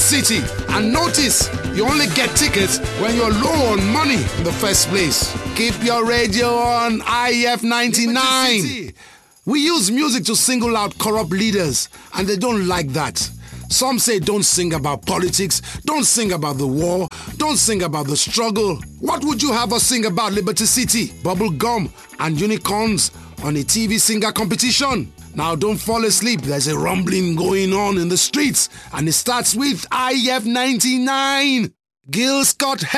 City. And notice, you only get tickets when you're low on money in the first place. Keep your radio on IF 99. We use music to single out corrupt leaders, and they don't like that. Some say don't sing about politics, don't sing about the war, don't sing about the struggle. What would you have us sing about, Liberty City, bubble gum and unicorns on a TV singer competition? Now don't fall asleep, there's a rumbling going on in the streets, and it starts with IF 99. Gil Scott